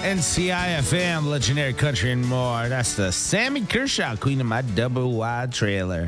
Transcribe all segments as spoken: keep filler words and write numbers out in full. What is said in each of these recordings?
N C I F M, Legendary Country and more. That's the Sammy Kershaw, Queen of My Double Wide trailer.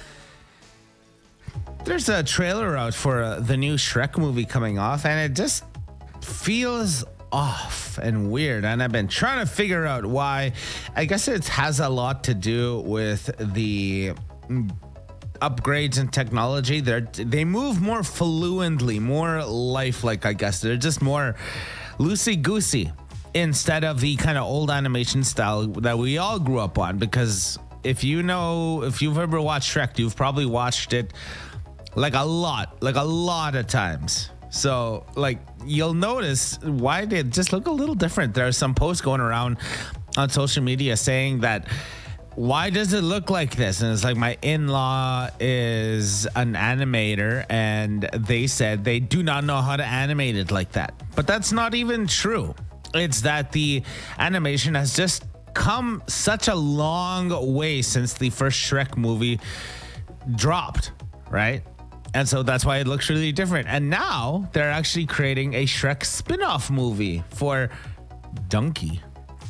There's a trailer out for uh, the new Shrek movie coming off, and it just feels off and weird. And I've been trying to figure out why. I guess it has a lot to do with the upgrades in technology. They they move more fluently, more lifelike. I guess they're just more loosey goosey instead of the kind of old animation style that we all grew up on. Because if you know, if you've ever watched Shrek, you've probably watched it like a lot, like a lot of times. So like you'll notice why they just look a little different. There are some posts going around on social media saying that, why does it look like this? And it's like, my in-law is an animator and they said they do not know how to animate it like that. But that's not even true. It's that the animation has just come such a long way since the first Shrek movie dropped, right? And so that's why it looks really different. And now they're actually creating a Shrek spin-off movie for Donkey.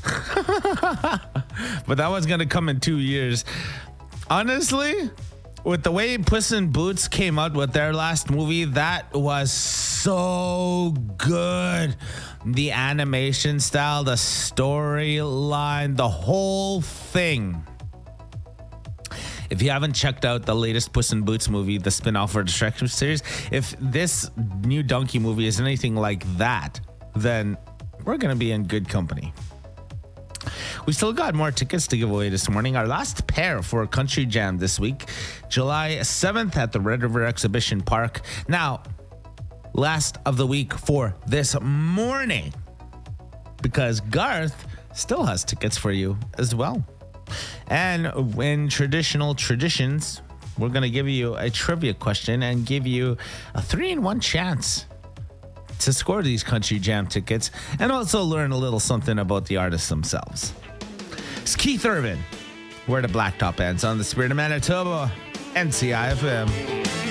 But that one's going to come in two years. Honestly, with the way Puss in Boots came out with their last movie, that was so good. The animation style, the storyline, the whole thing. If you haven't checked out the latest Puss in Boots movie, the spin-off for the Shrek series, if this new Donkey movie is anything like that, then we're going to be in good company. We still got more tickets to give away this morning. Our last pair for Country Jam this week, July seventh at the Red River Exhibition Park. Now, last of the week for this morning, because Garth still has tickets for you as well. And in traditional traditions, we're going to give you a trivia question and give you a three-in-one chance to score these Country Jam tickets and also learn a little something about the artists themselves. It's Keith Urban. We're the Blacktop Ends on the Spirit of Manitoba, N C I F M.